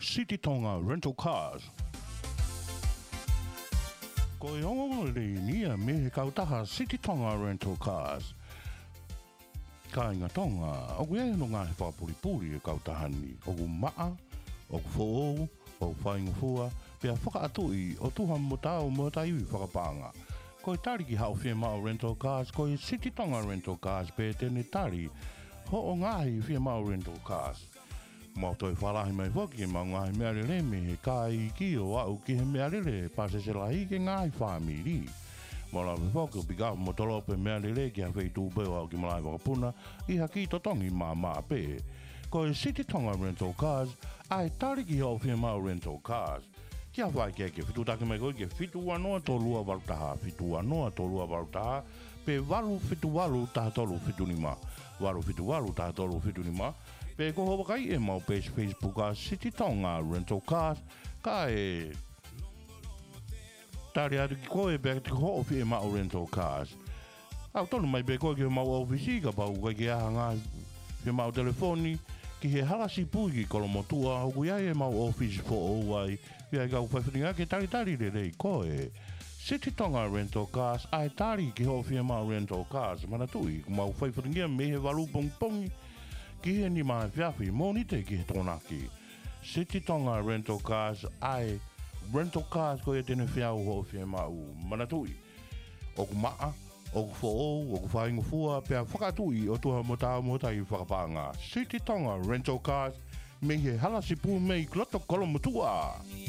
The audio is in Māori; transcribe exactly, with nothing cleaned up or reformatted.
City Tonga Rental Cars. Ko e ongo le nia me he kautaha City Tonga Rental Cars. Ka inga tonga, o kue no ngā he whapuripuri e kautahani, o ku maa, o ku fo'ou, o ku whaingufua, pia whakaatui o tuha mo tau mo taiwi whakapanga. Ko e tari ki hau whia mao Rental Cars, ko e City Tonga Rental Cars, pe tene tari, ho o ngāhi whia mao Rental Cars. Mo toi whalahi mai whoki e mau ngāhi mea rere me he kai ki o au ki he mea rere pase se lahi ke ngāhi whamiri. Mo la me whoki o pika mo tolope mea rere ki ha whei tūpeo au ki malai wakapuna i ha ki totongi mā mā pe. Ko e City Tonga Rental Cars, ai tari ki hau whia mao Rental Cars. Kia whai kia ke whitu take mai koe ke whitu anoa tō lua warutaha, whitu anoa tō lua warutaha, pe waru whitu waru taha tolu whitu ni mā. Waru whitu waru taha tolu whitu ni mā. Pe ko hoa kai e mau page Facebook a City Tonga Rental Cars, ka e tari atu ki koe pe te ho ofi e mau Rental Cars. Au tonu mai pe koe ki mau ofisi ka pau kai ki aha ngā ki mau telefoni, ki he halasi pui ki kolomotua, hoku iai e mau office fo ouai, ki ai kau whaiwhiringa ke tari tari re rei koe. City Tonga Rental Cars, ai tari ki hofi e mau Rental Cars, mana tui, mau whaiwhiringa me he waru pong pongi, ki he ni mai whiawhi, mōni te ki he tōnaki. City Tonga Rental Cars, ai Rental Cars ko e tene whiau hofi e mau, mana tui, o ku maa, o ku fo'ou, o ku whaingufua, pia whakatui o tuha mo tau mo tai whakapanga. City Tonga Rental Cars, me he halasi pū mei kloto kolomotua.